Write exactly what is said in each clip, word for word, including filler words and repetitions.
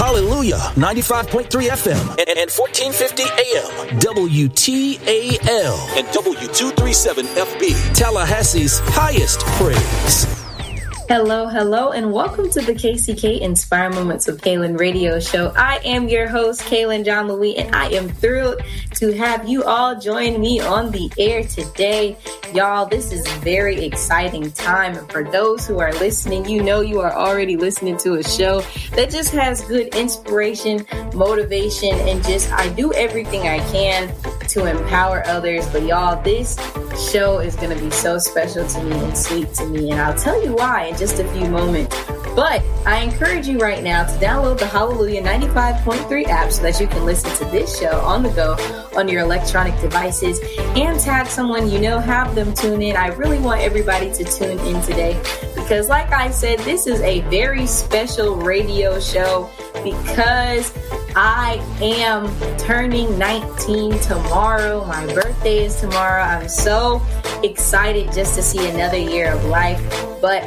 Hallelujah, ninety-five point three F M and, and fourteen fifty A M, W T A L and W two thirty-seven F B, Tallahassee's highest praise. Hello, hello, and welcome to the K C K Inspire Moments with Kaylin radio show. I am your host, Kaylin John Louis, and I am thrilled to have you all join me on the air today. Y'all, this is a very exciting time. And for those who are listening, you know you are already listening to a show that just has good inspiration, motivation, and just I do everything I can to empower others. But y'all, this show is going to be so special to me and sweet to me, and I'll tell you why in just a few moments. But I encourage you right now to download the Hallelujah ninety-five point three app so that you can listen to this show on the go on your electronic devices and tag someone you know, have them tune in. I really want everybody to tune in today because, like I said, this is a very special radio show because I am turning nineteen tomorrow. My birthday is tomorrow. I'm so excited just to see another year of life. But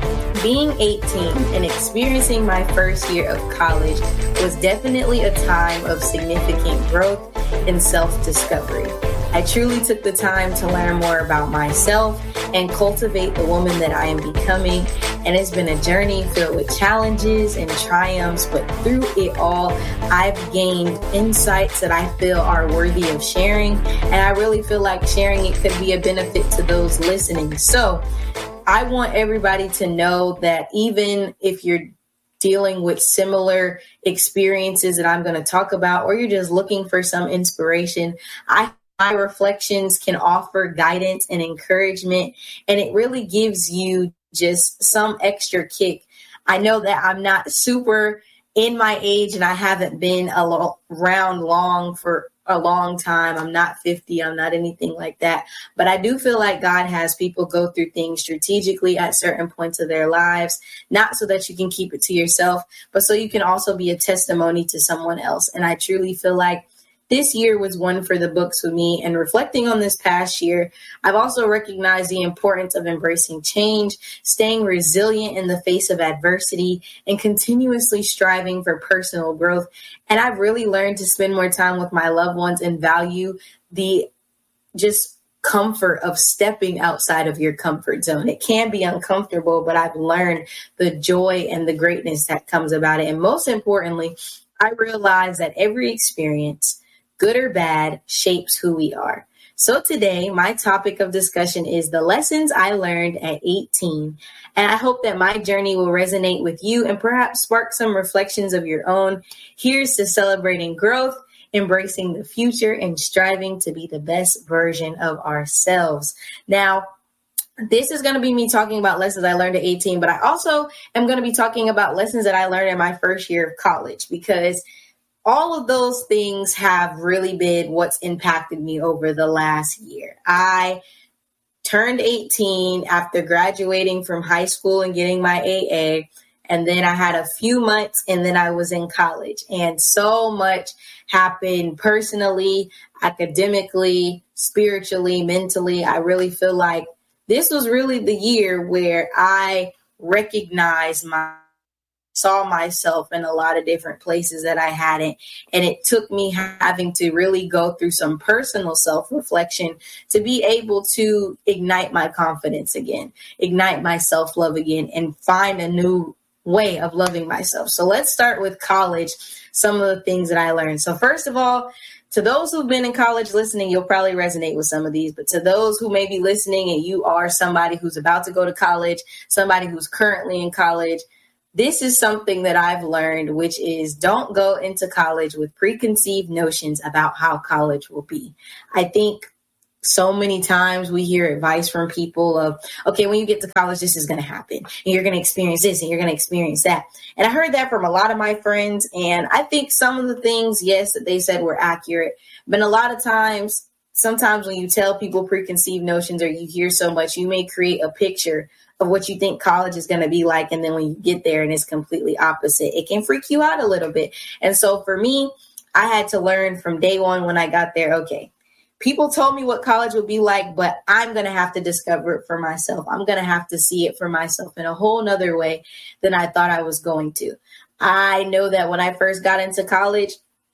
being eighteen and experiencing my first year of college was definitely a time of significant growth and self-discovery. I truly took the time to learn more about myself and cultivate the woman that I am becoming. And it's been a journey filled with challenges and triumphs, but through it all, I've gained insights that I feel are worthy of sharing. And I really feel like sharing it could be a benefit to those listening. So I want everybody to know that even if you're dealing with similar experiences that I'm going to talk about, or you're just looking for some inspiration, I my reflections can offer guidance and encouragement, and it really gives you just some extra kick. I know that I'm not super in my age and I haven't been around long for a long time. I'm not fifty. I'm not anything like that. But I do feel like God has people go through things strategically at certain points of their lives, not so that you can keep it to yourself, but so you can also be a testimony to someone else. And I truly feel like this year was one for the books with me, and reflecting on this past year, I've also recognized the importance of embracing change, staying resilient in the face of adversity, and continuously striving for personal growth. And I've really learned to spend more time with my loved ones and value the just comfort of stepping outside of your comfort zone. It can be uncomfortable, but I've learned the joy and the greatness that comes about it. And most importantly, I realize that every experience, good or bad, shapes who we are. So today, my topic of discussion is the lessons I learned at eighteen. And I hope that my journey will resonate with you and perhaps spark some reflections of your own. Here's to celebrating growth, embracing the future, and striving to be the best version of ourselves. Now, this is going to be me talking about lessons I learned at eighteen, but I also am going to be talking about lessons that I learned in my first year of college, because all of those things have really been what's impacted me over the last year. I turned eighteen after graduating from high school and getting my A A. And then I had a few months and then I was in college. And so much happened personally, academically, spiritually, mentally. I really feel like this was really the year where I recognized my saw myself in a lot of different places that I hadn't. And it took me having to really go through some personal self-reflection to be able to ignite my confidence again, ignite my self-love again, and find a new way of loving myself. So let's start with college, some of the things that I learned. So first of all, to those who've been in college listening, you'll probably resonate with some of these, but to those who may be listening and you are somebody who's about to go to college, somebody who's currently in college, this is something that I've learned, which is don't go into college with preconceived notions about how college will be. I think so many times we hear advice from people of, okay, when you get to college, this is going to happen and you're going to experience this and you're going to experience that. And I heard that from a lot of my friends. And I think some of the things, yes, that they said were accurate, but a lot of times, sometimes when you tell people preconceived notions or you hear so much, you may create a picture of what you think college is going to be like. And then when you get there and it's completely opposite, it can freak you out a little bit. And so for me, I had to learn from day one when I got there, okay, people told me what college would be like, but I'm going to have to discover it for myself. I'm going to have to see it for myself in a whole nother way than I thought I was going to. I know that when I first got into college,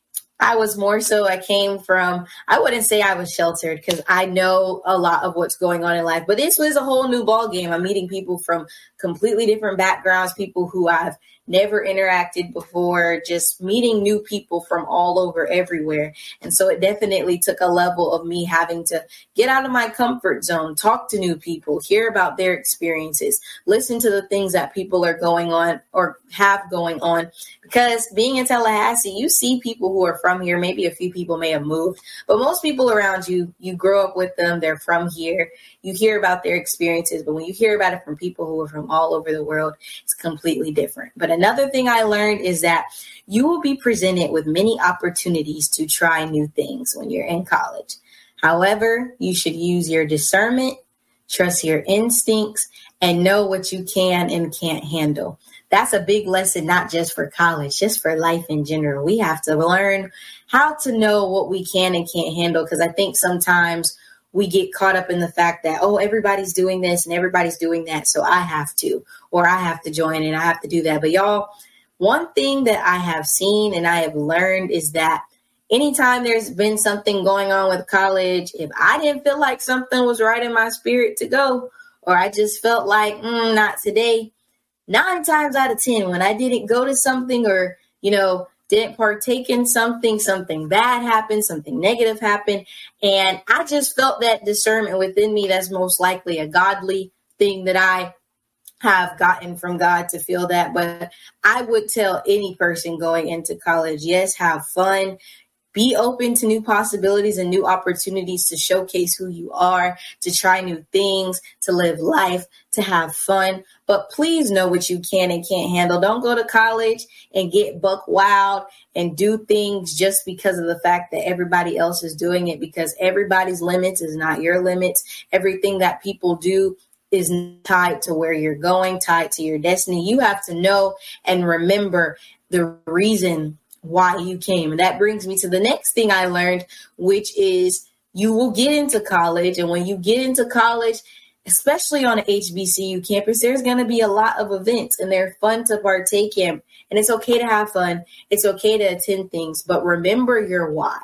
I was more so, I came from, I wouldn't say I was sheltered because I know a lot of what's going on in life, but this was a whole new ball game. I'm meeting people from completely different backgrounds, people who I've never interacted before, just meeting new people from all over everywhere. And so it definitely took a level of me having to get out of my comfort zone, talk to new people, hear about their experiences, listen to the things that people are going on or have going on. Because being in Tallahassee, you see people who are from here. Maybe a few people may have moved, but most people around you, you grow up with them. They're from here. You hear about their experiences, but when you hear about it from people who are from all over the world, it's completely different. But another thing I learned is that you will be presented with many opportunities to try new things when you're in college. However, you should use your discernment, trust your instincts, and know what you can and can't handle. That's a big lesson, not just for college, just for life in general. We have to learn how to know what we can and can't handle, because I think sometimes we get caught up in the fact that, oh, everybody's doing this and everybody's doing that, so I have to, or I have to join and I have to do that. But y'all, one thing that I have seen and I have learned is that anytime there's been something going on with college, if I didn't feel like something was right in my spirit to go, or I just felt like, mm, not today, nine times out of ten, when I didn't go to something or, you know, didn't partake in something, something bad happened, something negative happened. And I just felt that discernment within me. That's most likely a godly thing that I have gotten from God to feel that. But I would tell any person going into college, yes, have fun. Be open to new possibilities and new opportunities to showcase who you are, to try new things, to live life, to have fun. But please know what you can and can't handle. Don't go to college and get buck wild and do things just because of the fact that everybody else is doing it, because everybody's limits is not your limits. Everything that people do is tied to where you're going, tied to your destiny. You have to know and remember the reason why you came. And that brings me to the next thing I learned, which is you will get into college. And when you get into college, especially on an H B C U campus, there's going to be a lot of events and they're fun to partake in. And it's okay to have fun. It's okay to attend things, but remember your why,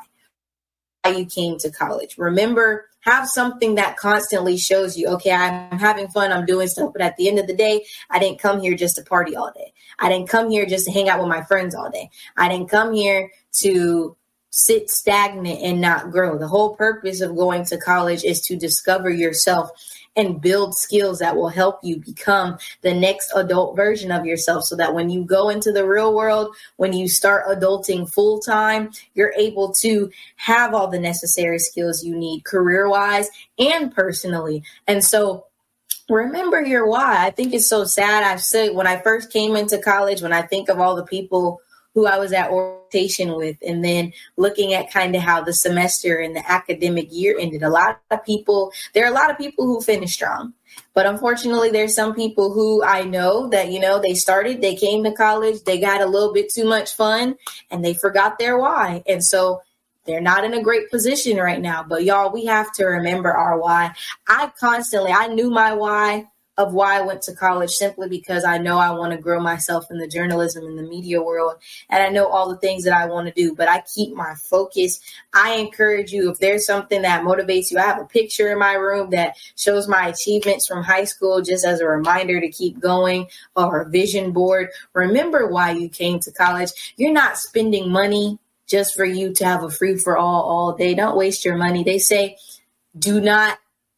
why you came to college. Remember, have something that constantly shows you, okay, I'm having fun, I'm doing stuff, but at the end of the day, I didn't come here just to party all day. I didn't come here just to hang out with my friends all day. I didn't come here to sit stagnant and not grow. The whole purpose of going to college is to discover yourself and build skills that will help you become the next adult version of yourself, so that when you go into the real world, when you start adulting full time, you're able to have all the necessary skills you need career-wise and personally. And so remember your why. I think it's so sad. I've said when I first came into college, when I think of all the people who I was at orientation with, and then looking at kind of how the semester and the academic year ended, a lot of people, there are a lot of people who finished strong, but unfortunately there's some people who I know that, you know, they started, they came to college, they got a little bit too much fun and they forgot their why. And so they're not in a great position right now, but y'all, we have to remember our why. I constantly, I knew my why of why I went to college, simply because I know I want to grow myself in the journalism and the media world. And I know all the things that I want to do, but I keep my focus. I encourage you, if there's something that motivates you, I have a picture in my room that shows my achievements from high school, just as a reminder to keep going, or a vision board. Remember why you came to college. You're not spending money just for you to have a free for all all day. Don't waste your money. They say, do not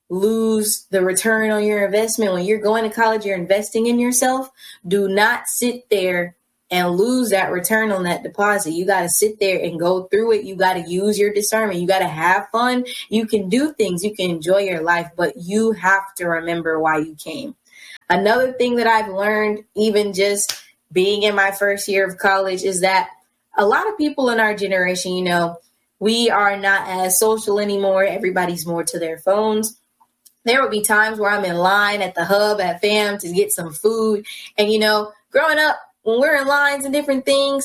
lose the return on your investment. When you're going to college, you're investing in yourself. Do not sit there and lose that return on that deposit. You got to sit there and go through it. You got to use your discernment. You got to have fun. You can do things. You can enjoy your life, but you have to remember why you came. Another thing that I've learned, even just being in my first year of college, is that a lot of people in our generation, you know, we are not as social anymore. Everybody's more to their phones. There will be times where I'm in line at the hub at FAM to get some food. And, you know, growing up, when we're in lines and different things,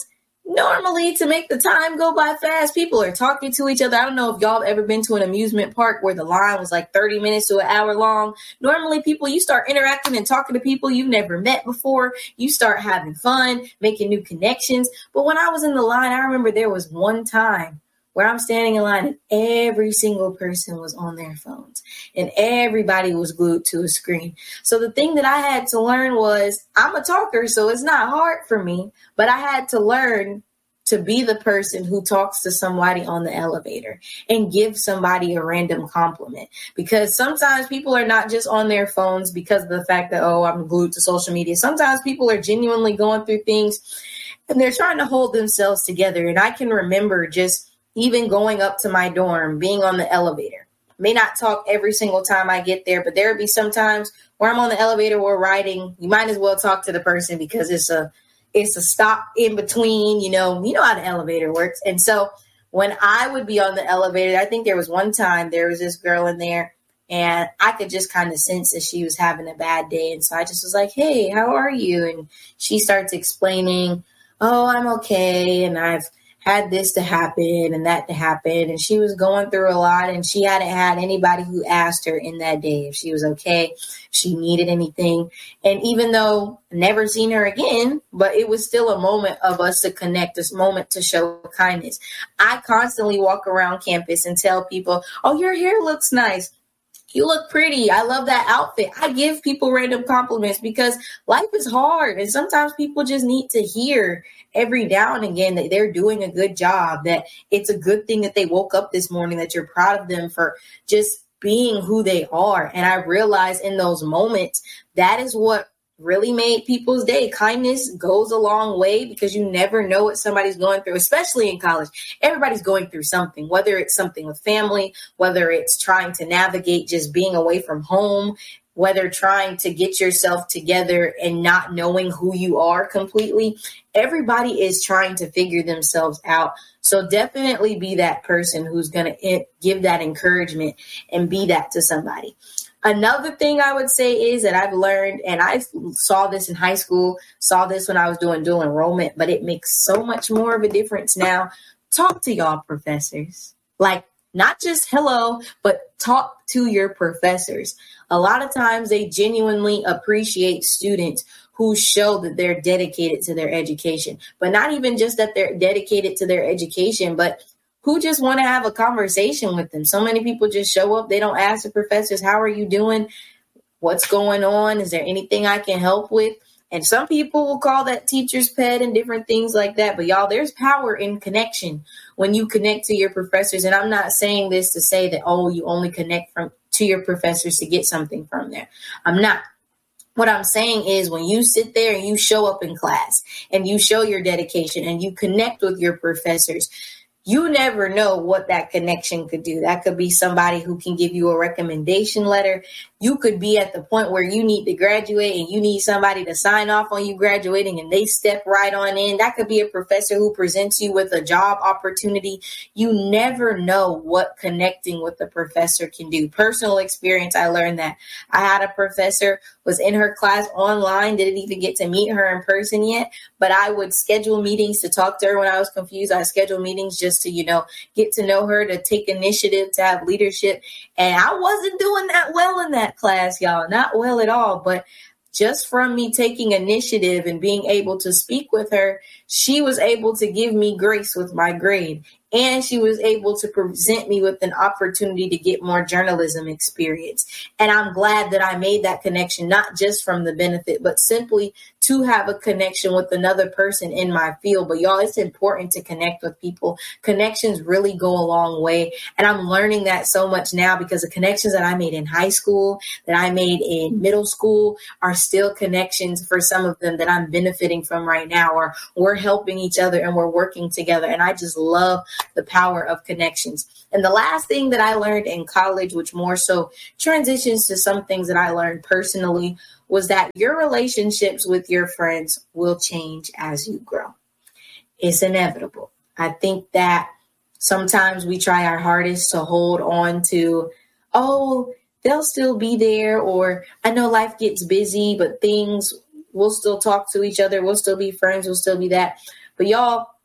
normally, to make the time go by fast, people are talking to each other. I don't know if y'all have ever been to an amusement park where the line was like thirty minutes to an hour long. Normally, people, you start interacting and talking to people you've never met before. You start having fun, making new connections. But when I was in the line, I remember there was one time where I'm standing in line and every single person was on their phones and everybody was glued to a screen. So the thing that I had to learn was, I'm a talker, so it's not hard for me, but I had to learn to be the person who talks to somebody on the elevator and give somebody a random compliment, because sometimes people are not just on their phones because of the fact that, oh, I'm glued to social media. Sometimes people are genuinely going through things and they're trying to hold themselves together. And I can remember just even going up to my dorm, being on the elevator. May not talk every single time I get there, but there would be some times where I'm on the elevator or riding. You might as well talk to the person because it's a it's a stop in between, you know, you know how the elevator works. And so when I would be on the elevator, I think there was one time there was this girl in there and I could just kind of sense that she was having a bad day. And so I just was like, hey, how are you? And she starts explaining, oh, I'm okay. And I've had this to happen and that to happen. And she was going through a lot and she hadn't had anybody who asked her in that day if she was okay, if she needed anything. And even though I never seen her again, but it was still a moment of us to connect, this moment to show kindness. I constantly walk around campus and tell people, oh, your hair looks nice. You look pretty. I love that outfit. I give people random compliments because life is hard. And sometimes people just need to hear every now and again that they're doing a good job, that it's a good thing that they woke up this morning, that you're proud of them for just being who they are. And I realized in those moments, that is what really made people's day. Kindness goes a long way because you never know what somebody's going through, especially in college. Everybody's going through something, whether it's something with family, whether it's trying to navigate just being away from home, whether trying to get yourself together and not knowing who you are completely. Everybody is trying to figure themselves out. So definitely be that person who's going to give that encouragement and be that to somebody. Another thing I would say is that I've learned, and I saw this in high school, saw this when I was doing dual enrollment, but it makes so much more of a difference now. Talk to y'all professors. Like, not just hello, but talk to your professors. A lot of times they genuinely appreciate students who show that they're dedicated to their education, but not even just that they're dedicated to their education, but who just want to have a conversation with them. So many people just show up. They don't ask the professors, how are you doing? What's going on? Is there anything I can help with? And some people will call that teacher's pet and different things like that. But y'all, there's power in connection when you connect to your professors. And I'm not saying this to say that, oh, you only connect from to your professors to get something from there. I'm not. What I'm saying is when you sit there and you show up in class and you show your dedication and you connect with your professors, you never know what that connection could do. That could be somebody who can give you a recommendation letter. You could be at the point where you need to graduate and you need somebody to sign off on you graduating and they step right on in. That could be a professor who presents you with a job opportunity. You never know what connecting with the professor can do. Personal experience, I learned that. I had a professor, was in her class online, didn't even get to meet her in person yet, but I would schedule meetings to talk to her when I was confused. I scheduled meetings just to, you know, get to know her, to take initiative, to have leadership. And I wasn't doing that well in that class, y'all, not well at all. But just from me taking initiative and being able to speak with her, she was able to give me grace with my grade. And she was able to present me with an opportunity to get more journalism experience. And I'm glad that I made that connection, not just from the benefit, but simply to have a connection with another person in my field. But y'all, it's important to connect with people. Connections really go a long way. And I'm learning that so much now because the connections that I made in high school, that I made in middle school are still connections for some of them that I'm benefiting from right now, or we're helping each other and we're working together. And I just love the power of connections. And the last thing that I learned in college, which more so transitions to some things that I learned personally, was that your relationships with your friends will change as you grow. It's inevitable. I think that sometimes we try our hardest to hold on to, oh, they'll still be there, or I know life gets busy, but things, we'll still talk to each other. We'll still be friends. We'll still be that. But y'all,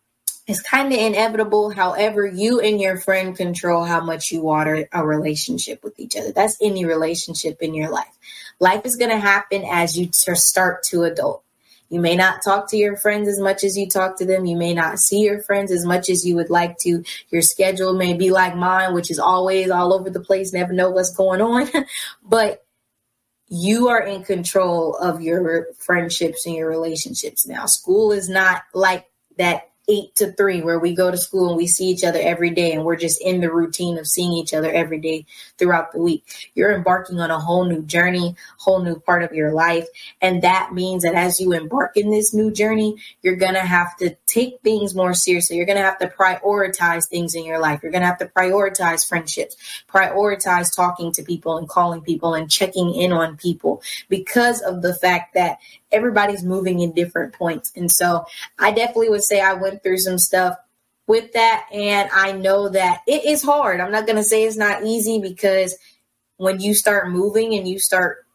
It's kind of inevitable. However, you and your friend control how much you water a relationship with each other. That's any relationship in your life. Life is going to happen as you t- start to adult. You may not talk to your friends as much as you talk to them. You may not see your friends as much as you would like to. Your schedule may be like mine, which is always all over the place, never know what's going on. But you are in control of your friendships and your relationships now. School is not like that eight to three where we go to school and we see each other every day and we're just in the routine of seeing each other every day throughout the week. You're embarking on a whole new journey, whole new part of your life. And that means that as you embark in this new journey, you're going to have to take things more seriously. You're going to have to prioritize things in your life. You're going to have to prioritize friendships, prioritize talking to people and calling people and checking in on people because of the fact that everybody's moving in different points. And so I definitely would say I went through some stuff with that. And I know that it is hard. I'm not going to say it's not easy, because when you start moving and you start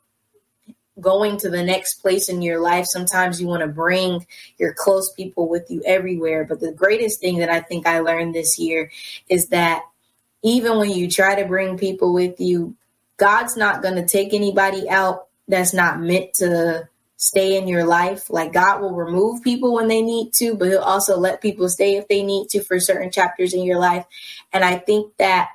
going to the next place in your life, sometimes you want to bring your close people with you everywhere. But the greatest thing that I think I learned this year is that even when you try to bring people with you, God's not going to take anybody out that's not meant to stay in your life. Like, God will remove people when they need to, but he'll also let people stay if they need to for certain chapters in your life. And I think that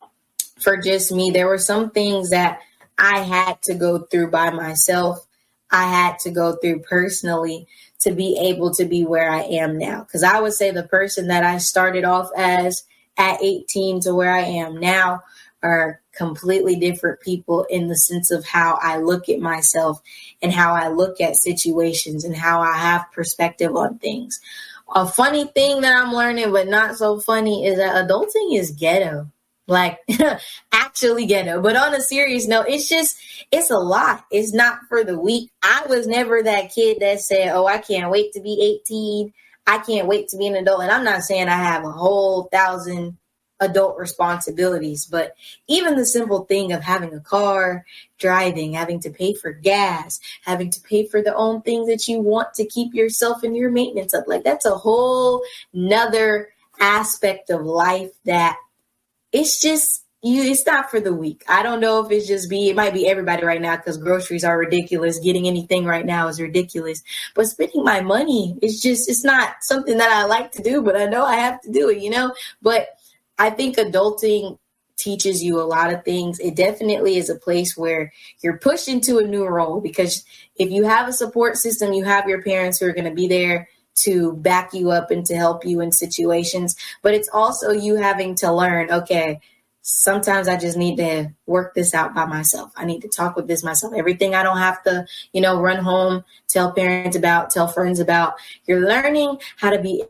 for just me, there were some things that I had to go through by myself. I had to go through personally to be able to be where I am now. Because I would say the person that I started off as at eighteen to where I am now are completely different people in the sense of how I look at myself and how I look at situations and how I have perspective on things. A funny thing that I'm learning, but not so funny, is that adulting is ghetto. Like, actually ghetto. But on a serious note, it's just, it's a lot. It's not for the weak. I was never that kid that said, oh, I can't wait to be eighteen. I can't wait to be an adult. And I'm not saying I have a whole thousand adult responsibilities, but even the simple thing of having a car, driving, having to pay for gas, having to pay for the own things that you want to keep yourself and your maintenance up, like, that's a whole nother aspect of life that it's just, you, it's not for the weak. I don't know if it's just be, it might be everybody right now, because groceries are ridiculous. Getting anything right now is ridiculous. But spending my money, it's just, it's not something that I like to do, but I know I have to do it, you know? But I think adulting teaches you a lot of things. It definitely is a place where you're pushed into a new role, because if you have a support system, you have your parents who are going to be there to back you up and to help you in situations. But it's also you having to learn, okay, sometimes I just need to work this out by myself. I need to talk with this myself. Everything I don't have to, you know, run home, tell parents about, tell friends about. You're learning how to be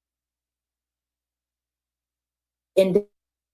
independent.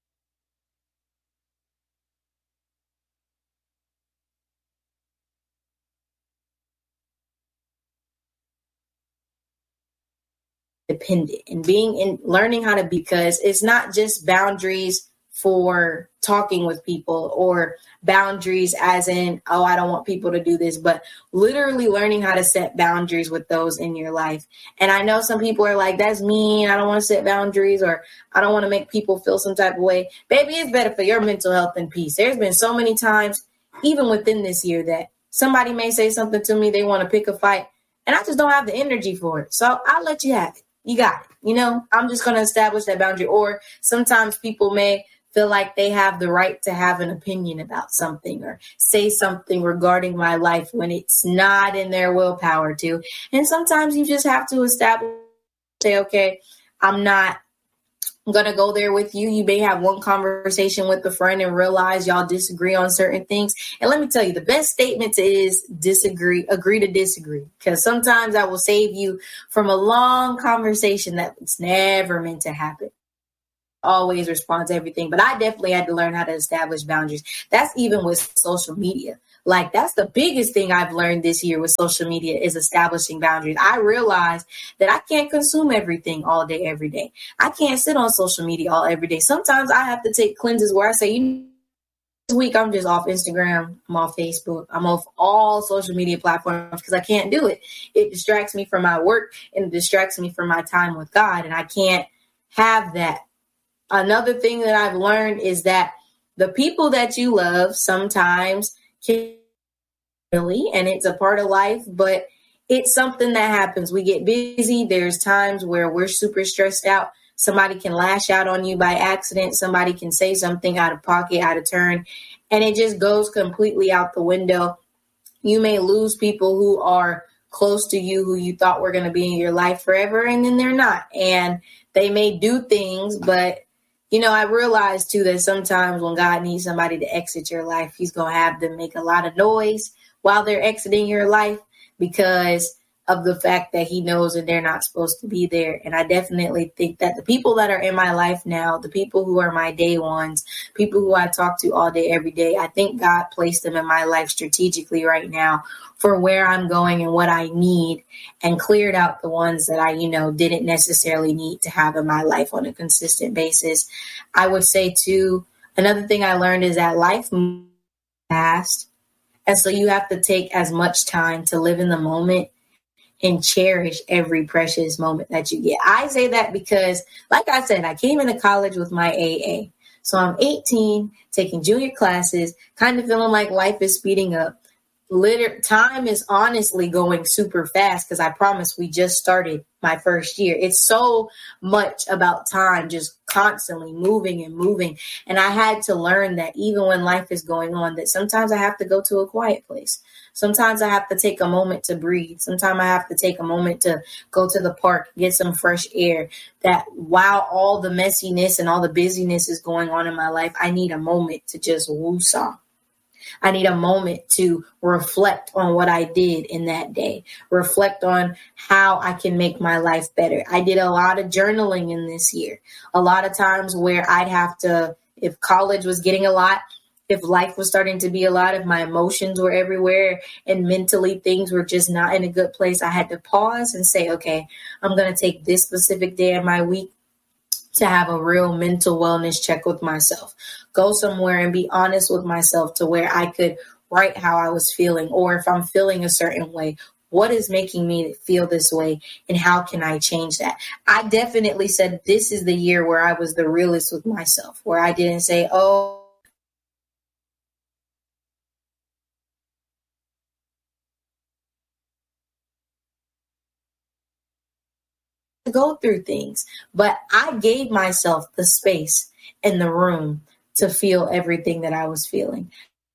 Dependent and being in learning how to, because it's not just boundaries for talking with people or boundaries as in, oh, I don't want people to do this, but literally learning how to set boundaries with those in your life. And I know some people are like, that's mean, I don't want to set boundaries, or I don't want to make people feel some type of way. Baby, it's better for your mental health and peace. There's been so many times, even within this year, that somebody may say something to me, they want to pick a fight, and I just don't have the energy for it. So I'll let you have it. You got it. You know, I'm just going to establish that boundary. Or sometimes people may feel like they have the right to have an opinion about something or say something regarding my life when it's not in their willpower to. And sometimes you just have to establish, say, okay, I'm not going to go there with you. You may have one conversation with a friend and realize y'all disagree on certain things. And let me tell you, the best statement is disagree, agree to disagree, because sometimes that will save you from a long conversation that's never meant to happen. Always respond to everything. But I definitely had to learn how to establish boundaries. That's even with social media. Like, that's the biggest thing I've learned this year with social media is establishing boundaries. I realized that I can't consume everything all day, every day. I can't sit on social media all every day. Sometimes I have to take cleanses where I say, you week I'm just off Instagram, I'm off Facebook, I'm off all social media platforms because I can't do it. It distracts me from my work and it distracts me from my time with God, and I can't have that. Another thing that I've learned is that the people that you love sometimes can really, and it's a part of life, but it's something that happens. We get busy. There's times where we're super stressed out. Somebody can lash out on you by accident. Somebody can say something out of pocket, out of turn, and it just goes completely out the window. You may lose people who are close to you, who you thought were going to be in your life forever, and then they're not. And they may do things, but, you know, I realize, too, that sometimes when God needs somebody to exit your life, he's going to have them make a lot of noise while they're exiting your life because of the fact that he knows that they're not supposed to be there. And I definitely think that the people that are in my life now, the people who are my day ones, people who I talk to all day, every day, I think God placed them in my life strategically right now for where I'm going and what I need, and cleared out the ones that I, you know, didn't necessarily need to have in my life on a consistent basis. I would say, too, another thing I learned is that life moves fast. And so you have to take as much time to live in the moment and cherish every precious moment that you get. I say that because, like I said, I came into college with my A A. So I'm eighteen, taking junior classes, kind of feeling like life is speeding up. Liter- time is honestly going super fast because I promise we just started my first year. It's so much about time just constantly moving and moving. And I had to learn that even when life is going on, that sometimes I have to go to a quiet place. Sometimes I have to take a moment to breathe. Sometimes I have to take a moment to go to the park, get some fresh air. That while all the messiness and all the busyness is going on in my life, I need a moment to just woosah. I need a moment to reflect on what I did in that day, reflect on how I can make my life better. I did a lot of journaling in this year, a lot of times where I'd have to, if college was getting a lot, if life was starting to be a lot, if my emotions were everywhere and mentally things were just not in a good place, I had to pause and say, okay, I'm going to take this specific day of my week to have a real mental wellness check with myself, go somewhere and be honest with myself to where I could write how I was feeling, or if I'm feeling a certain way, what is making me feel this way and how can I change that? I definitely said this is the year where I was the realest with myself, where I didn't say, oh, go through things, but I gave myself the space and the room to feel everything that I was feeling.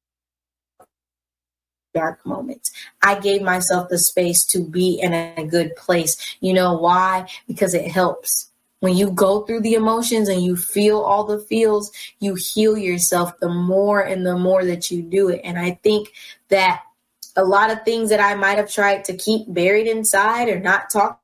Dark moments. I gave myself the space to be in a good place. You know why? Because it helps. When you go through the emotions and you feel all the feels, you heal yourself the more and the more that you do it. And I think that a lot of things that I might have tried to keep buried inside or not talk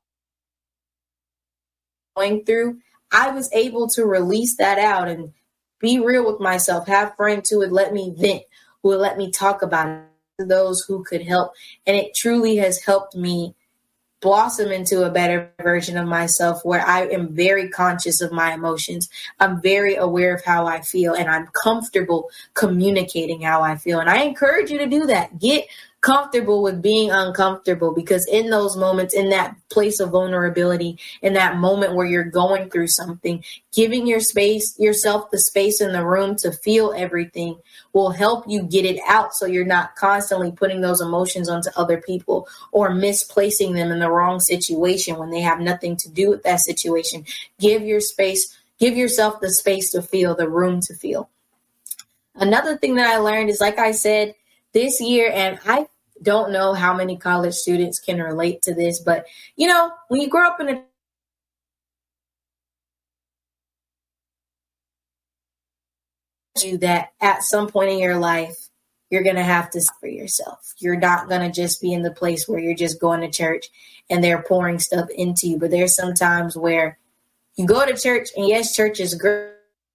going through, I was able to release that out and be real with myself, have friends who would let me vent, who would let me talk about it, those who could help. And it truly has helped me blossom into a better version of myself where I am very conscious of my emotions. I'm very aware of how I feel, and I'm comfortable communicating how I feel. And I encourage you to do that. Get comfortable with being uncomfortable, because in those moments, in that place of vulnerability, in that moment where you're going through something, giving your space, yourself the space in the room to feel everything will help you get it out, so you're not constantly putting those emotions onto other people or misplacing them in the wrong situation when they have nothing to do with that situation. Give your space, give yourself the space to feel, the room to feel. Another thing that I learned is, like I said, this year, and I don't know how many college students can relate to this, but, you know, when you grow up in a that at some point in your life, you're going to have to for yourself. You're not going to just be in the place where you're just going to church and they're pouring stuff into you. But there's some times where you go to church, and yes, church is great.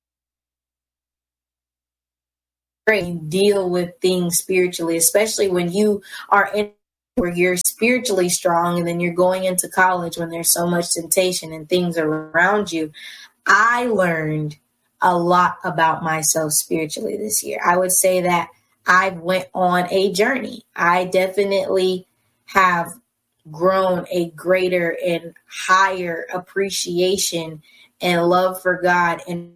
You deal with things spiritually, especially when you are in where you're spiritually strong, and then you're going into college when there's so much temptation and things are around you. I learned a lot about myself spiritually this year. I would say that I went on a journey. I definitely have grown a greater and higher appreciation and love for God and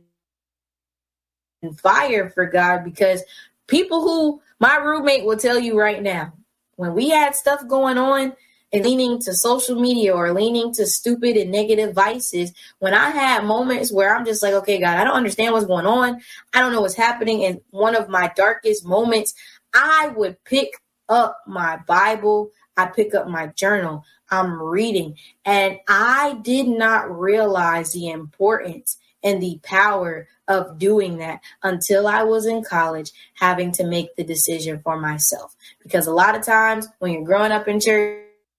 fire for God, because people who my roommate will tell you right now, when we had stuff going on and leaning to social media or leaning to stupid and negative vices, when I had moments where I'm just like, okay, God, I don't understand what's going on. I don't know what's happening. In one of my darkest moments, I would pick up my Bible. I pick up my journal. I'm reading. And I did not realize the importance and the power of doing that until I was in college, having to make the decision for myself. Because a lot of times when you're growing up in church,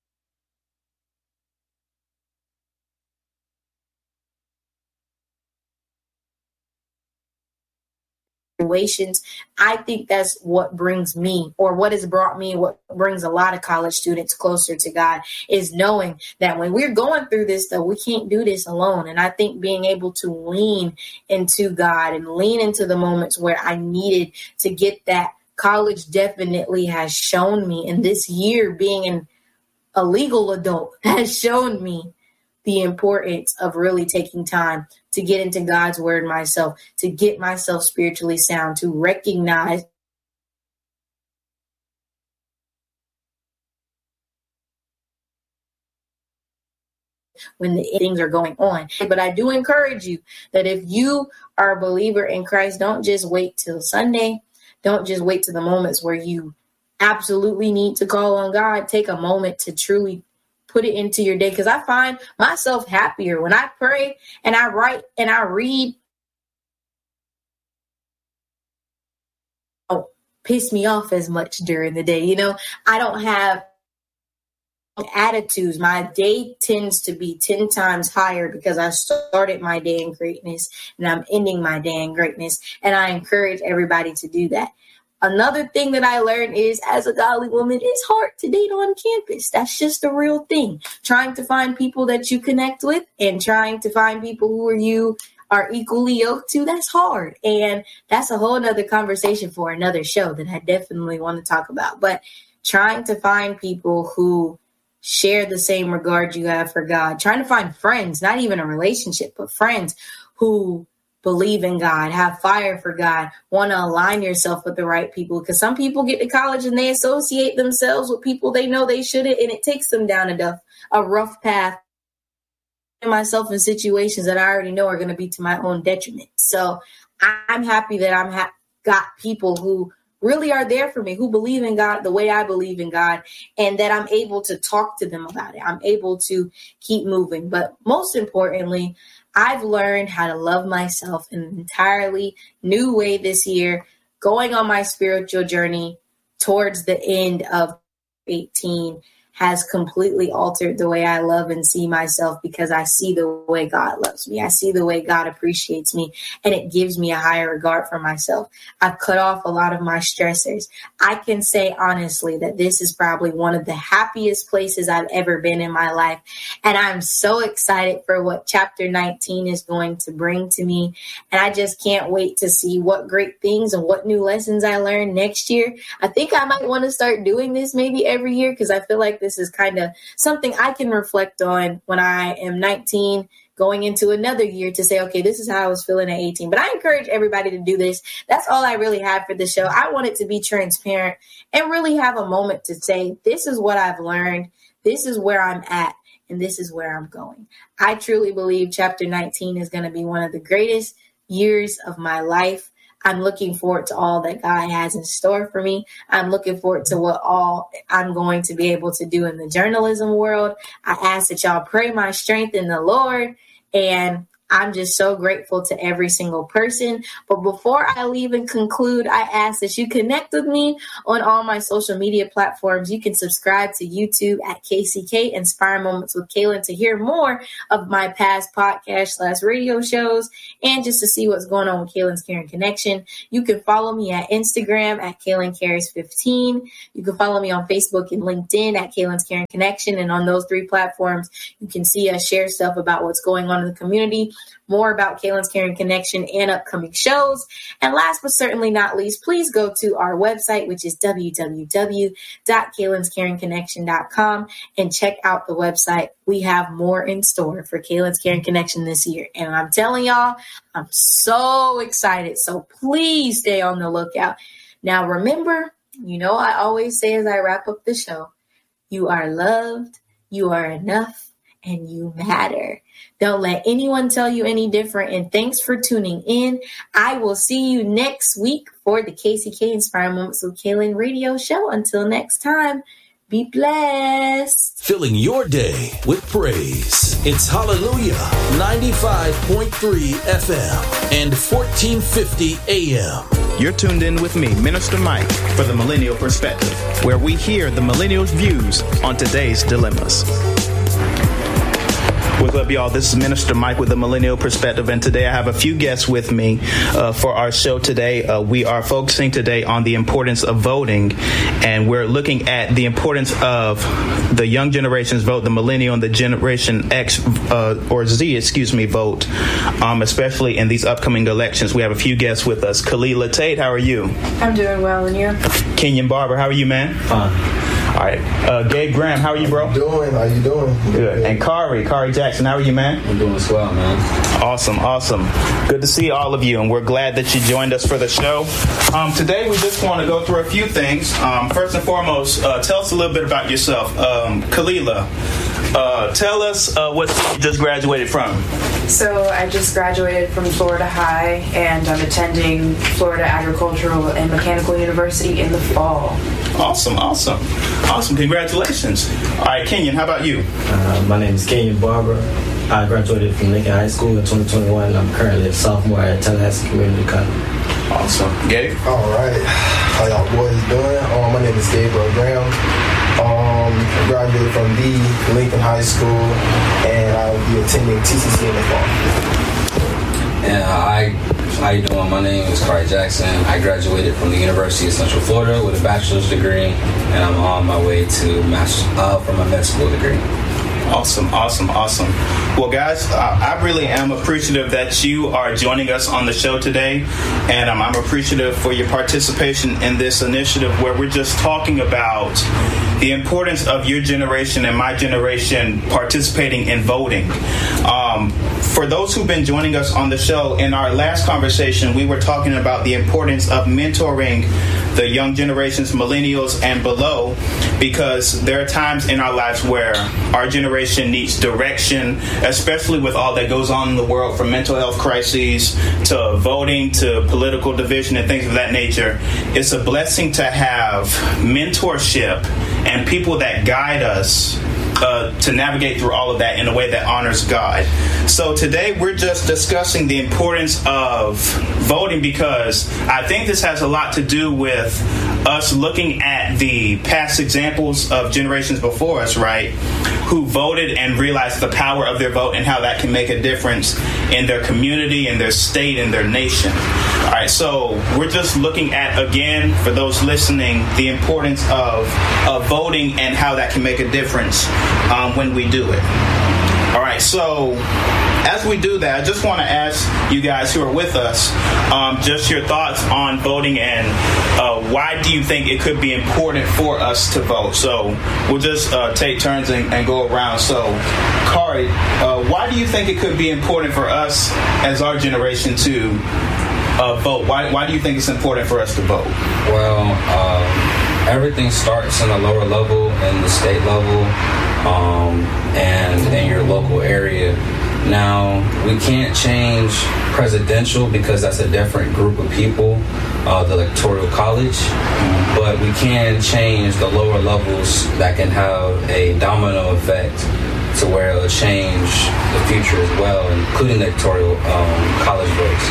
situations, I think that's what brings me, or what has brought me, what brings a lot of college students closer to God, is knowing that when we're going through this stuff, we can't do this alone. And I think being able to lean into God and lean into the moments where I needed to get that, college definitely has shown me, and this year being an, a legal adult has shown me the importance of really taking time to get into God's word myself, to get myself spiritually sound, to recognize when the things are going on. But I do encourage you that if you are a believer in Christ, don't just wait till Sunday. Don't just wait to the moments where you absolutely need to call on God. Take a moment to truly put it into your day, because I find myself happier when I pray and I write and I read. Don't piss me off as much during the day. You know, I don't have attitudes. My day tends to be ten times higher because I started my day in greatness and I'm ending my day in greatness. And I encourage everybody to do that. Another thing that I learned is, as a godly woman, it's hard to date on campus. That's just a real thing. Trying to find people that you connect with and trying to find people who are you are equally yoked to, that's hard. And that's a whole nother conversation for another show that I definitely want to talk about. But trying to find people who share the same regard you have for God, trying to find friends, not even a relationship, but friends who believe in God, have fire for God, want to align yourself with the right people. Because some people get to college and they associate themselves with people they know they shouldn't, and it takes them down a, duff, a rough path. Myself in situations that I already know are going to be to my own detriment. So I'm happy that I'm ha- got people who really are there for me, who believe in God the way I believe in God, and that I'm able to talk to them about it. I'm able to keep moving. But most importantly, I've learned how to love myself in an entirely new way this year, going on my spiritual journey towards the end of eighteen has completely altered the way I love and see myself, because I see the way God loves me. I see the way God appreciates me, and it gives me a higher regard for myself. I've cut off a lot of my stressors. I can say honestly that this is probably one of the happiest places I've ever been in my life. And I'm so excited for what chapter nineteen is going to bring to me. And I just can't wait to see what great things and what new lessons I learn next year. I think I might want to start doing this maybe every year, because I feel like this is kind of something I can reflect on when I am nineteen, going into another year, to say, okay, this is how I was feeling at eighteen. But I encourage everybody to do this. That's all I really have for the show. I want it to be transparent and really have a moment to say, this is what I've learned. This is where I'm at, and this is where I'm going. I truly believe chapter nineteen is going to be one of the greatest years of my life. I'm looking forward to all that God has in store for me. I'm looking forward to what all I'm going to be able to do in the journalism world. I ask that y'all pray my strength in the Lord, and I'm just so grateful to every single person. But before I leave and conclude, I ask that you connect with me on all my social media platforms. You can subscribe to YouTube at K C K Inspire Moments with Kaylin to hear more of my past podcast slash radio shows, and just to see what's going on with Kaylin's Caring Connection. You can follow me at Instagram at Kaylin Cares fifteen. You can follow me on Facebook and LinkedIn at Kaylin's Caring Connection. And on those three platforms, you can see us share stuff about what's going on in the community. more about Kaylin's Caring Connection and upcoming shows. And last but certainly not least, please go to our website, which is w w w dot kaylins caring connection dot com, and check out the website. We have more in store for Kaylin's Caring Connection this year. And I'm telling y'all, I'm so excited. So please stay on the lookout. Now, remember, you know, I always say as I wrap up the show, you are loved, you are enough, and you matter. Don't let anyone tell you any different. And thanks for tuning in. I will see you next week for the K C K Inspiring Moments with Kaylin radio show. Until next time, be blessed. Filling your day with praise. It's Hallelujah ninety-five point three F M and fourteen fifty A M. You're tuned in with me, Minister Mike, for the Millennial Perspective, where we hear the millennials' views on today's dilemmas. What's up, y'all? This is Minister Mike with the Millennial Perspective, and today I have a few guests with me uh, for our show today. Uh, we are focusing today on the importance of voting, and we're looking at the importance of the young generation's vote, the Millennial and the Generation X uh, or Z, excuse me, vote, um, especially in these upcoming elections. We have a few guests with us. Kalila Tate, how are you? I'm doing well, and you? Kenyon Barber, how are you, man? Fine. All right. Uh, Gabe Graham, how are you, bro? Doing. How you doing? Good. And Kari, Kari Jackson, how are you, man? I'm doing swell, man. Awesome, awesome. Good to see all of you, and we're glad that you joined us for the show. Um, today, we just want to go through a few things. Um, first and foremost, uh, tell us a little bit about yourself. Um, Kalila, uh, tell us uh, what you just graduated from. So I just graduated from Florida High, and I'm attending Florida Agricultural and Mechanical University in the fall. Awesome, awesome. Awesome, congratulations. All right, Kenyon, how about you? Uh, my name is Kenyon Barber. I graduated from Lincoln High School in twenty twenty-one. I'm currently a sophomore at Tallahassee Community College. Awesome. Gabe? All right. How y'all boys doing? Um, my name is Gabriel Graham. Um, I graduated from the Lincoln High School, and I will be attending T C C in the fall. And I, how you doing? My name is Kari Jackson. I graduated from the University of Central Florida with a bachelor's degree, and I'm on my way to master, uh, for my med school degree. Awesome, awesome, awesome. Well, guys, uh, I really am appreciative that you are joining us on the show today, and um, I'm appreciative for your participation in this initiative where we're just talking about the importance of your generation and my generation participating in voting. Um, for those who've been joining us on the show, in our last conversation, we were talking about the importance of mentoring the young generations, millennials and below, because there are times in our lives where our generation needs direction, especially with all that goes on in the world, from mental health crises to voting to political division and things of that nature. It's a blessing to have mentorship and people that guide us Uh, to navigate through all of that in a way that honors God. So today we're just discussing the importance of voting, because I think this has a lot to do with us looking at the past examples of generations before us, right, who voted and realized the power of their vote and how that can make a difference in their community, in their state, in their nation. All right, so we're just looking at, again, for those listening, the importance of, of voting and how that can make a difference um, when we do it. All right, so as we do that, I just want to ask you guys who are with us um, just your thoughts on voting, and uh, why do you think it could be important for us to vote? So we'll just uh, take turns and, and go around. So, Kari, uh, why do you think it could be important for us as our generation to uh, vote? Why, why do you think it's important for us to vote? Well, uh, everything starts in a lower level, in the state level, um, and in your local area. Now, we can't change presidential because that's a different group of people, uh, the Electoral College, but we can change the lower levels that can have a domino effect to where it'll change the future as well, including the Electoral um, College votes.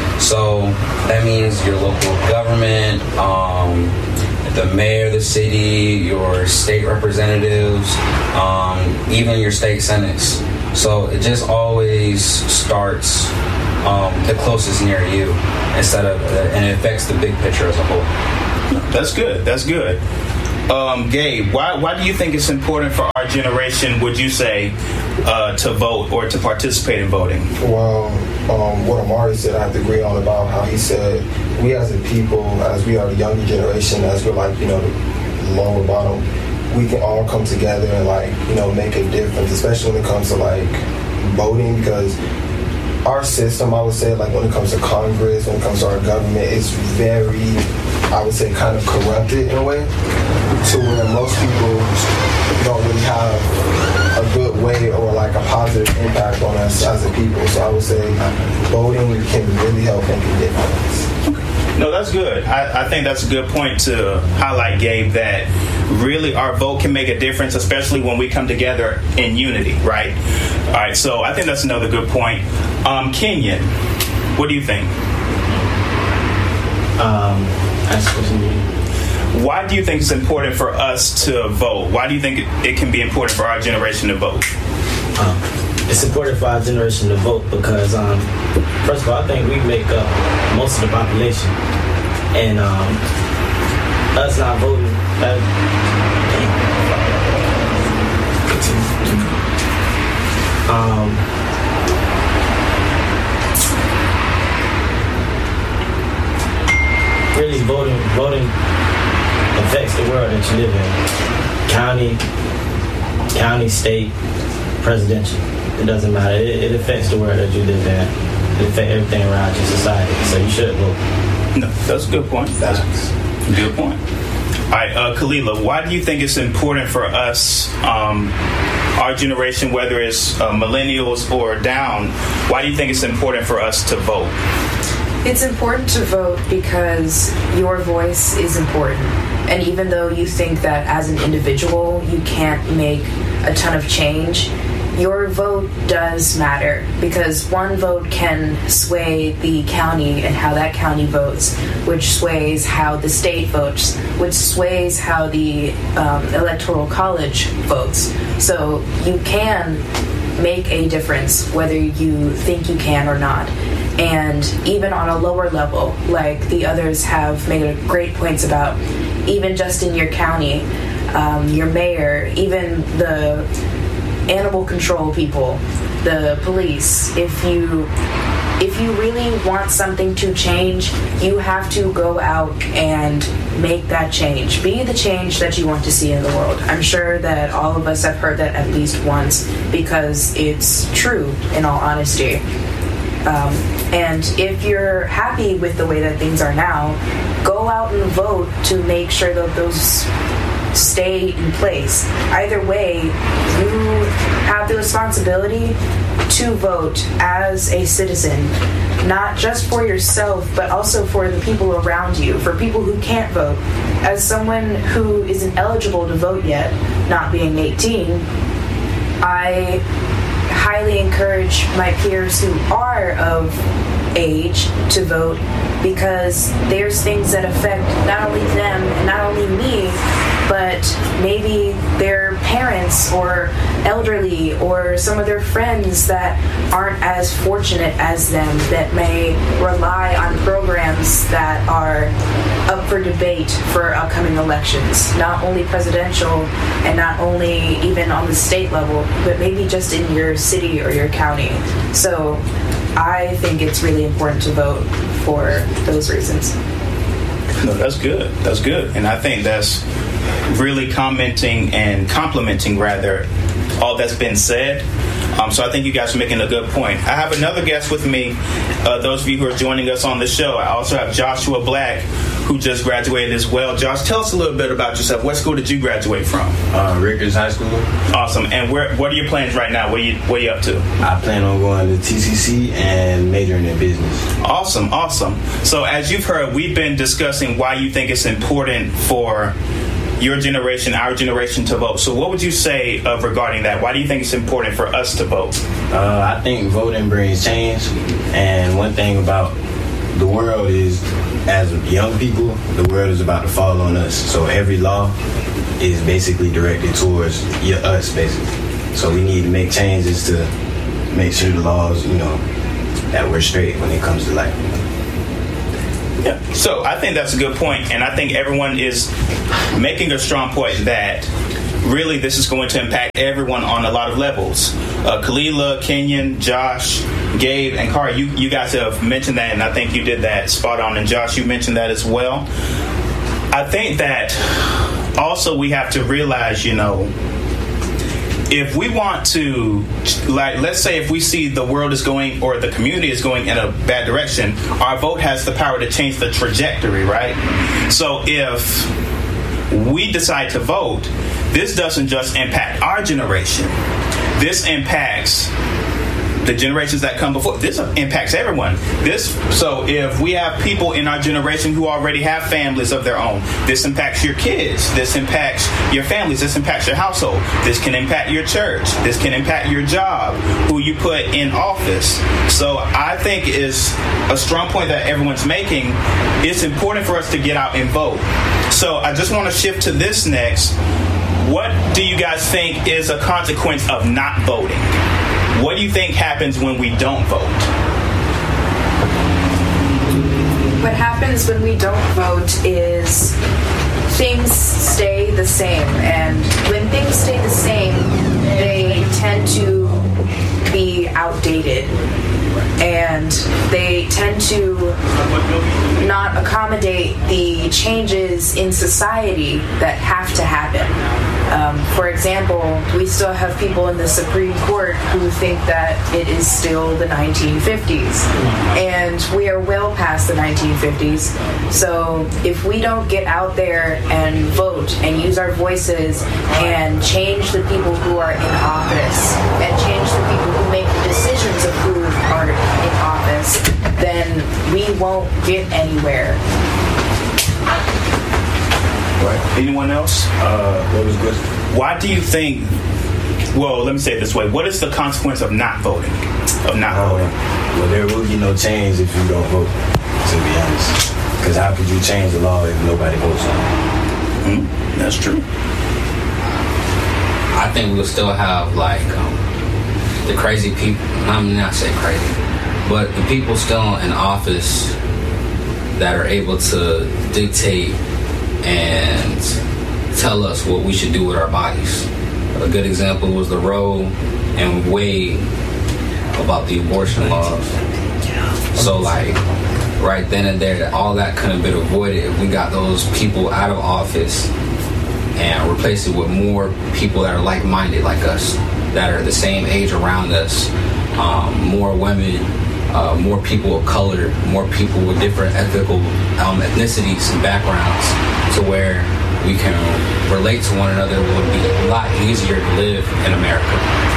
So that means your local government, um, the mayor of the city, your state representatives, um, even your state senates. So it just always starts um, the closest near you instead of, uh, and it affects the big picture as a whole. That's good. That's good. Um, Gabe, why why do you think it's important for our generation, would you say, uh, to vote or to participate in voting? Well, um, what Amari said, I have to agree on about how he said we as a people, as we are the younger generation, as we're like, you know, the lower bottom, we can all come together and like, you know, make a difference, especially when it comes to like voting, because our system, I would say, like when it comes to Congress, when it comes to our government, it's very, I would say, kind of corrupted in a way, to where most people don't really have a good way or like a positive impact on us as a people. So I would say voting can really help make a difference. No, that's good. I, I think that's a good point to highlight, Gabe, that really our vote can make a difference, especially when we come together in unity, right? All right, so I think that's another good point. Um, Kenyon, what do you think? Um, that's what you mean. Why do you think it's important for us to vote? Why do you think it, it can be important for our generation to vote? Um, it's important for our generation to vote because, um, first of all, I think we make up most of the population. And um, us not voting, that, um, really voting, voting affects the world that you live in. County, county, state, presidential. It doesn't matter. It, it affects the world that you live in. It affects everything around your society. So you should vote. No, that's a good point. That's a good point. All right, uh, Kalila, why do you think it's important for us, um, our generation, whether it's uh, millennials or down, why do you think it's important for us to vote? It's important to vote because your voice is important. And even though you think that as an individual you can't make a ton of change, your vote does matter, because one vote can sway the county and how that county votes, which sways how the state votes, which sways how the um, electoral college votes. So you can make a difference whether you think you can or not. And even on a lower level, like the others have made great points about, even just in your county, um, your mayor, even the animal control people, the police, if you if you really want something to change, you have to go out and make that change. Be the change that you want to see in the world. I'm sure that all of us have heard that at least once, because it's true, in all honesty. Um, and if you're happy with the way that things are now, go out and vote to make sure that those stay in place. Either way, you have the responsibility to vote as a citizen, not just for yourself, but also for the people around you, for people who can't vote. As someone who isn't eligible to vote yet, not being eighteen, I highly encourage my peers who are of age to vote, because there's things that affect not only them and not only me, but maybe their parents or elderly or some of their friends that aren't as fortunate as them, that may rely on programs that are up for debate for upcoming elections, not only presidential and not only even on the state level, but maybe just in your city or your county. So I think it's really important to vote for those reasons. No, that's good. That's good. And I think that's really commenting and complimenting, rather, all that's been said. Um, so I think you guys are making a good point. I have another guest with me, uh, those of you who are joining us on the show. I also have Joshua Black, who just graduated as well. Josh, tell us a little bit about yourself. What school did you graduate from? Uh, Rikers High School. Awesome. And where, what are your plans right now? What are you, what are you up to? I plan on going to T C C and majoring in business. Awesome, awesome. So as you've heard, we've been discussing why you think it's important for your generation, our generation, to vote. So what would you say uh, regarding that? Why do you think it's important for us to vote? Uh, I think voting brings change. And one thing about the world is, as young people, the world is about to fall on us. So every law is basically directed towards us, basically. So we need to make changes to make sure the laws, you know, that we're straight when it comes to life. Yeah. So I think that's a good point, and I think everyone is making a strong point that really this is going to impact everyone on a lot of levels. Uh, Kalila, Kenyon, Josh, Gabe, and Kari, you, you guys have mentioned that, and I think you did that spot on. And Josh, you mentioned that as well. I think that also we have to realize, you know, if we want to, like, let's say if we see the world is going or the community is going in a bad direction, our vote has the power to change the trajectory, right? So if we decide to vote, this doesn't just impact our generation. This impacts the generations that come before. This impacts everyone. This so if we have people in our generation who already have families of their own, this impacts your kids. This impacts your families. This impacts your household. This can impact your church. This can impact your job, who you put in office. So I think is a strong point that everyone's making. It's important for us to get out and vote. So I just want to shift to this next. What do you guys think is a consequence of not voting? What do you think happens when we don't vote? What happens when we don't vote is things stay the same. And when things stay the same, they tend to be outdated. And they tend to not accommodate the changes in society that have to happen. Um, for example, we still have people in the Supreme Court who think that it is still the nineteen fifties. And we are well past the nineteen fifties. So if we don't get out there and vote and use our voices and change the people who are in office and change the people who make the decisions of who are in office, then we won't get anywhere. Right. Anyone else? Uh, what was good? Why do you think, well, let me say it this way. What is the consequence of not voting? Of not uh, voting? Well, there will be no change if you don't vote, to be honest. Because how could you change the law if nobody votes on it? Mm-hmm. That's true. I think we'll still have, like, um, the crazy people, I'm not saying crazy, but the people still in office that are able to dictate and tell us what we should do with our bodies. A good example was the Roe and Wade about the abortion laws. So, like, right then and there, all that couldn't have been avoided if we got those people out of office and replace it with more people that are like-minded like us, that are the same age around us, um, more women, uh, more people of color, more people with different ethical um, ethnicities and backgrounds, to where we can relate to one another. It would be a lot easier to live in America.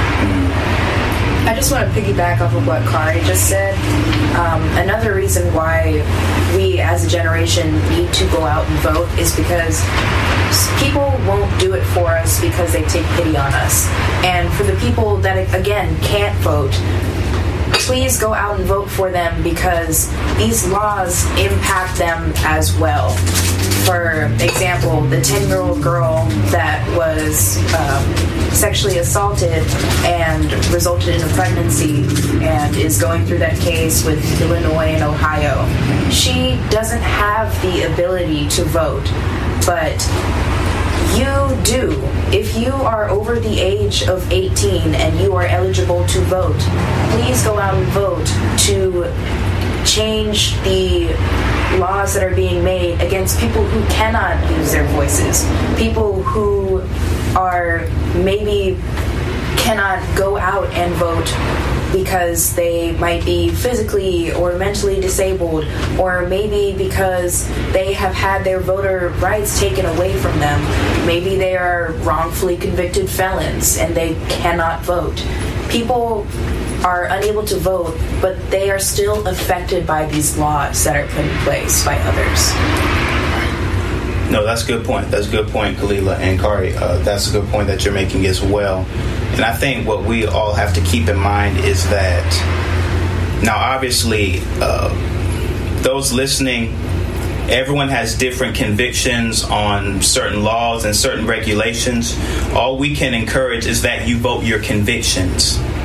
I just want to piggyback off of what Kari just said. Um, another reason why we as a generation need to go out and vote is because people won't do it for us because they take pity on us. And for the people that, again, can't vote, please go out and vote for them, because these laws impact them as well. For example, the ten-year-old girl that was um, sexually assaulted and resulted in a pregnancy and is going through that case with Illinois and Ohio. She doesn't have the ability to vote, but you do. If you are over the age of eighteen and you are eligible to vote, please go out and vote to change the laws that are being made against people who cannot use their voices, people who are maybe cannot go out and vote because they might be physically or mentally disabled, or maybe because they have had their voter rights taken away from them. Maybe they are wrongfully convicted felons and they cannot vote. People are unable to vote, but they are still affected by these laws that are put in place by others. No, that's a good point. That's a good point, Kalila and Kari. Uh, that's a good point that you're making as well. And I think what we all have to keep in mind is that, now obviously, uh, those listening, everyone has different convictions on certain laws and certain regulations. All we can encourage is that you vote your convictions.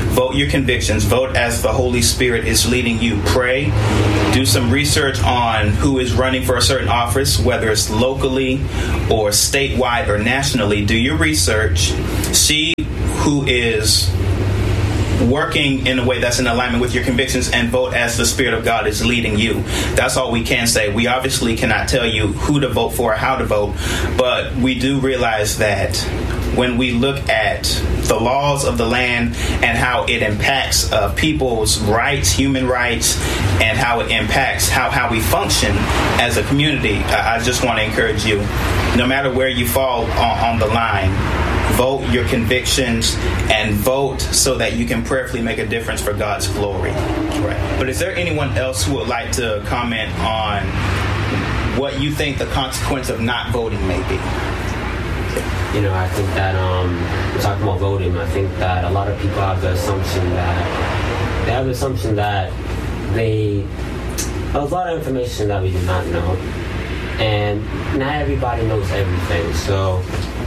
Vote your convictions. Vote as the Holy Spirit is leading you. Pray. Do some research on who is running for a certain office, whether it's locally or statewide or nationally. Do your research. See who is working in a way that's in alignment with your convictions, and vote as the Spirit of God is leading you. That's all we can say. We obviously cannot tell you who to vote for or how to vote, but we do realize that when we look at the laws of the land and how it impacts uh, people's rights, human rights, and how it impacts how, how we function as a community, I, I just want to encourage you, no matter where you fall on, on the line, vote your convictions and vote so that you can prayerfully make a difference for God's glory. Right. But is there anyone else who would like to comment on what you think the consequence of not voting may be? You know, I think that, um, we're talking about voting, I think that a lot of people have the assumption that, they have the assumption that they, there's a lot of information that we do not know, and not everybody knows everything, so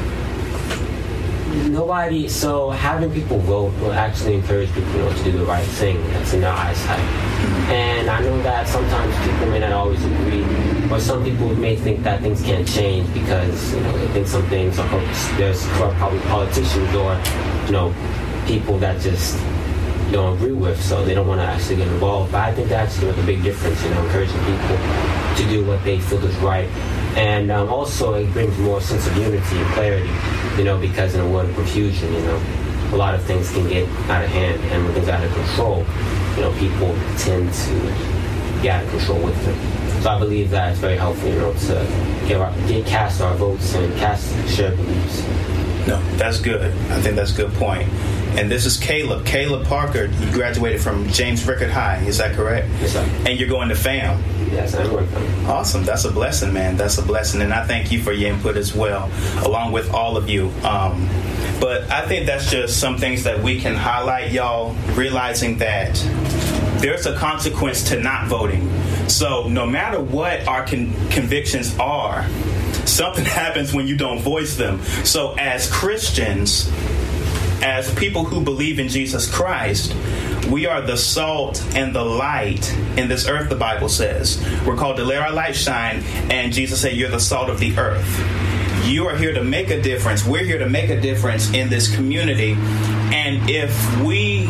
nobody, so having people vote will actually encourage people, you know, to do the right thing that's in their eyesight. And I know that sometimes people may not always agree, or some people may think that things can't change because, you know, they think some things are, there's probably politicians or, you know, people that just don't agree with, so they don't want to actually get involved. But I think that actually makes a big difference, you know, encouraging people to do what they feel is right. And um, also it brings more sense of unity and clarity, you know, because in a world of confusion, you know, a lot of things can get out of hand, and when things are out of control, you know, people tend to get out of control with them. So I believe that it's very helpful, you know, to get, our, get cast our votes and cast shared beliefs. No, that's good. I think that's a good point. And this is Caleb. Caleb Parker, you graduated from James Rickard High, is that correct? Yes, sir. And you're going to FAM. Yes, I'm going to FAM. Awesome. That's a blessing, man. That's a blessing. And I thank you for your input as well, along with all of you. Um, but I think that's just some things that we can highlight, y'all, realizing that there's a consequence to not voting. So no matter what our con- convictions are, something happens when you don't voice them. So as Christians, as people who believe in Jesus Christ, we are the salt and the light in this earth, the Bible says. We're called to let our light shine, and Jesus said, you're the salt of the earth. You are here to make a difference. We're here to make a difference in this community. And if we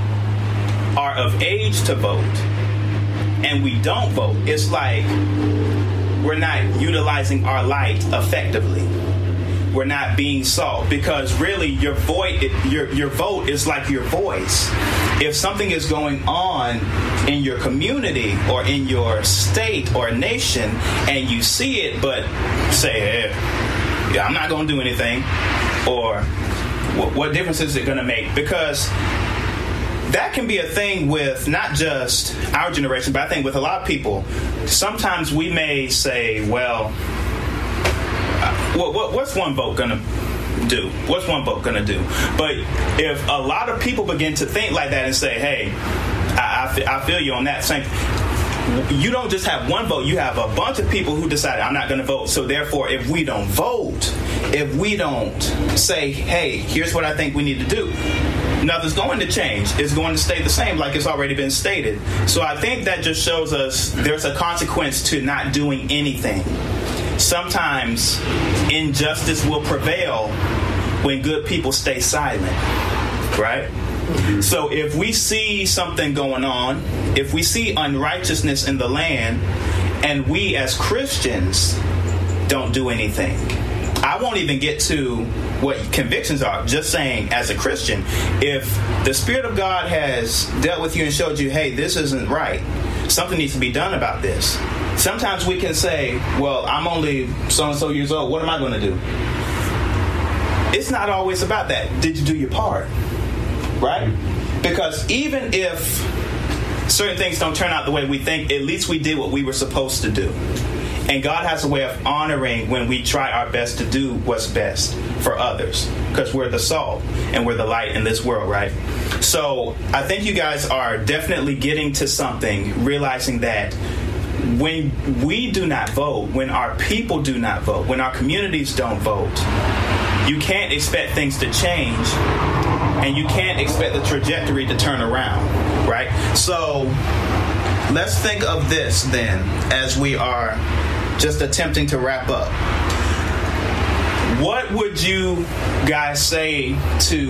are of age to vote and we don't vote, it's like we're not utilizing our light effectively. We're not being salt, because really your voice, your your vote is like your voice. If something is going on in your community or in your state or nation and you see it but say, hey, yeah, I'm not going to do anything, or what, what difference is it going to make? Because that can be a thing with not just our generation, but I think with a lot of people. Sometimes we may say, well, What, what, what's one vote going to do? What's one vote going to do? But if a lot of people begin to think like that and say, hey, I, I, I feel you on that same, you don't just have one vote. You have a bunch of people who decided, I'm not going to vote. So therefore, if we don't vote, if we don't say, hey, here's what I think we need to do, nothing's going to change. It's going to stay the same, like it's already been stated. So I think that just shows us there's a consequence to not doing anything. Sometimes injustice will prevail when good people stay silent, right? Mm-hmm. So if we see something going on, if we see unrighteousness in the land, and we as Christians don't do anything, I won't even get to what convictions are. Just saying, as a Christian, if the Spirit of God has dealt with you and showed you, hey, this isn't right, something needs to be done about this. Sometimes we can say, well, I'm only so-and-so years old. What am I going to do? It's not always about that. Did you do your part? Right? Because even if certain things don't turn out the way we think, at least we did what we were supposed to do. And God has a way of honoring when we try our best to do what's best for others, because we're the salt and we're the light in this world, right? So I think you guys are definitely getting to something, realizing that when we do not vote, when our people do not vote, when our communities don't vote, you can't expect things to change and you can't expect the trajectory to turn around, right? So let's think of this then as we are just attempting to wrap up. What would you guys say to